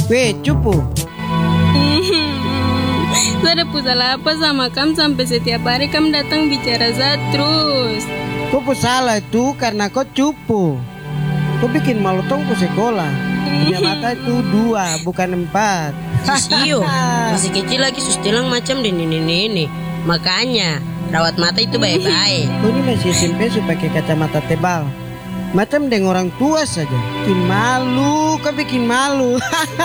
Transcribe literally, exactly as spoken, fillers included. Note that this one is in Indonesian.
Weh, cupu. Saya ada salah apa sama kamu sampai setiap hari kamu datang bicara saya terus. Kau pun salah itu karena kau cupu. Kau bikin malu tong ke sekolah. Punya mata itu dua, bukan empat. Sisio, masih kecil lagi sustilang macam di nini-nini. Makanya, rawat mata itu baik-baik. Kau ini masih S M P supaya pakai kacamata tebal. Macam dengan orang tua saja. Bikin malu, kau bikin malu.